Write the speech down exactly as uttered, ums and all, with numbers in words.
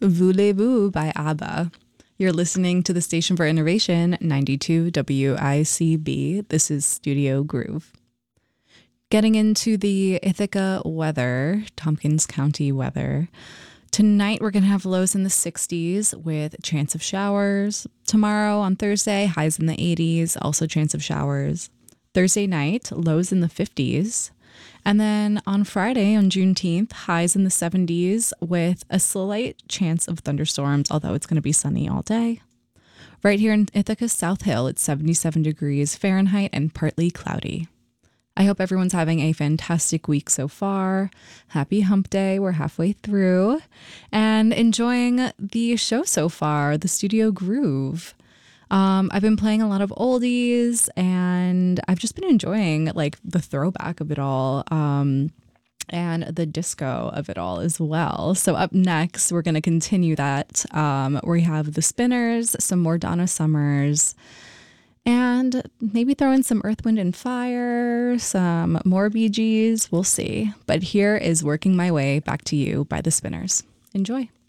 Voulez-Vous by ABBA. You're listening to the Station for Innovation, ninety-two W I C B. This is Studio Groove. Getting into the Ithaca weather, Tompkins County weather. Tonight, we're going to have lows in the sixties with chance of showers. Tomorrow on Thursday, highs in the eighties, also chance of showers. Thursday night, lows in the fifties. And then on Friday, on Juneteenth, highs in the seventies with a slight chance of thunderstorms, although it's going to be sunny all day. Right here in Ithaca South Hill, it's seventy-seven degrees Fahrenheit and partly cloudy. I hope everyone's having a fantastic week so far. Happy hump day. We're halfway through and enjoying the show so far, the Studio Groove. Um, I've been playing a lot of oldies and I've just been enjoying like the throwback of it all um, and the disco of it all as well. So up next, we're going to continue that. Um, we have the Spinners, some more Donna Summers, and maybe throw in some Earth, Wind and Fire, some more Bee Gees. We'll see. But here is Working My Way Back to You by the Spinners. Enjoy.